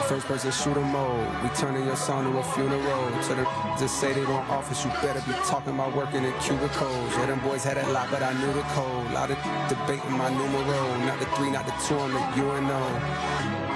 First person shooter mode. We turning your song to a funeral. To the just say they want office, you better be talking about working in cubicles. Yeah, them boys had that lot, but I knew the code. Lot of debating my numero. Not the 3, not the 2, I'm the UNO.